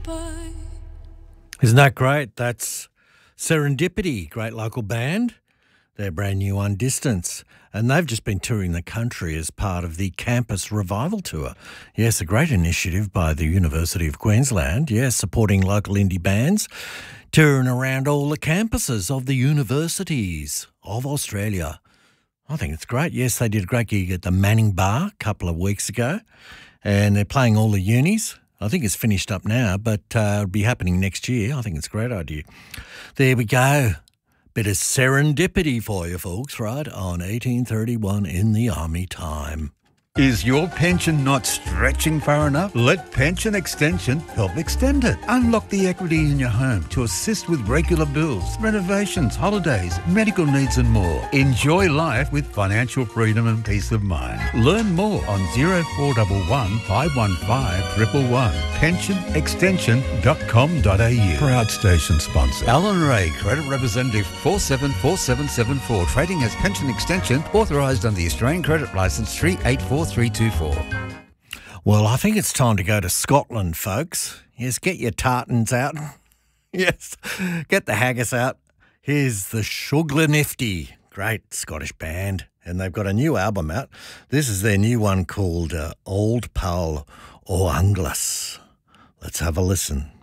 Isn't that great? That's Serendipity, great local band. Their brand new one, Distance. And they've just been touring the country as part of the Campus Revival Tour. Yes, a great initiative by the University of Queensland. Yes, supporting local indie bands, touring around all the campuses of the universities of Australia. I think it's great. Yes, they did a great gig at the Manning Bar a couple of weeks ago. And they're playing all the unis. I think it's finished up now, but it'll be happening next year. I think it's a great idea. There we go. Bit of serendipity for you folks, right, on 1831 in the Army time. Is your pension not stretching far enough? Let Pension Extension help extend it. Unlock the equity in your home to assist with regular bills, renovations, holidays, medical needs and more. Enjoy life with financial freedom and peace of mind. Learn more on 0411 515 111. pensionextension.com.au. Proud station sponsor. Alan Ray, Credit Representative 474774. Trading as Pension Extension, authorised under the Australian Credit Licence 384324. Well, I think it's time to go to Scotland, folks. Yes, get your tartans out. Yes, get the haggis out. Here's the Shugla Nifty, great Scottish band, and they've got a new album out. This is their new one called Old Pal o Anglas. Let's have a listen.